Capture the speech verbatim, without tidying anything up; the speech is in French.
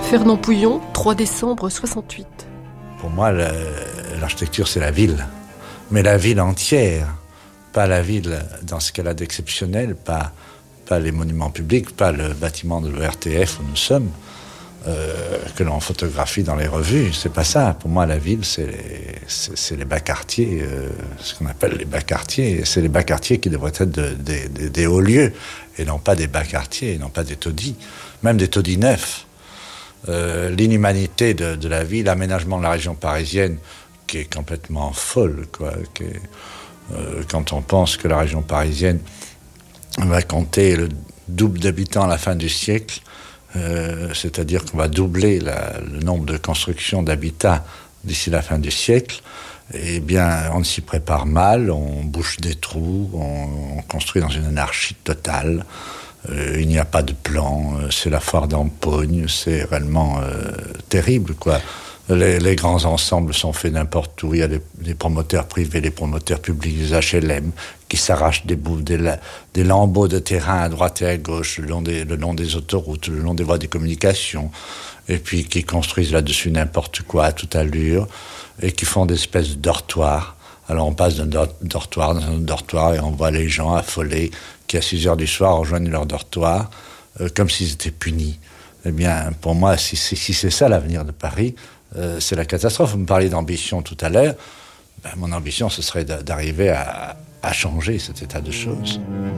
Fernand Pouillon, trois décembre soixante-huit. Pour moi, le, l'architecture, c'est la ville. Mais la ville entière. Pas la ville dans ce qu'elle a d'exceptionnel, pas, pas les monuments publics, pas le bâtiment de l'O R T F où nous sommes, euh, que l'on photographie dans les revues. C'est pas ça. Pour moi, la ville, c'est les, c'est, c'est les bas quartiers, euh, ce qu'on appelle les bas quartiers. C'est les bas quartiers qui devraient être de, de, de, des hauts lieux, et non pas des bas quartiers, et non pas des taudis, même des taudis neufs. Euh, l'inhumanité de, de la ville, l'aménagement de la région parisienne, qui est complètement folle, quoi. Qui est, euh, quand on pense que la région parisienne va compter le double d'habitants à la fin du siècle, euh, c'est-à-dire qu'on va doubler la, le nombre de constructions d'habitats d'ici la fin du siècle, eh bien, on s'y prépare mal, on bouche des trous, on, on construit dans une anarchie totale. Euh, il n'y a pas de plan, euh, c'est la foire d'Empogne, c'est réellement euh, terrible, quoi. Les, les grands ensembles sont faits n'importe où. Il y a des, des promoteurs privés, des promoteurs publics, des H L M qui s'arrachent des bouts, des, des lambeaux de terrain à droite et à gauche, le long, des, le long des autoroutes, le long des voies de communication, et puis qui construisent là-dessus n'importe quoi à toute allure, et qui font des espèces de dortoirs. Alors on passe d'un dortoir dans un autre dortoir et on voit les gens affolés qui à six heures du soir rejoignent leur dortoir euh, comme s'ils étaient punis. Eh bien, pour moi, si, si, si c'est ça l'avenir de Paris, euh, c'est la catastrophe. Vous me parliez d'ambition tout à l'heure. Ben, mon ambition, ce serait d'arriver à, à changer cet état de choses.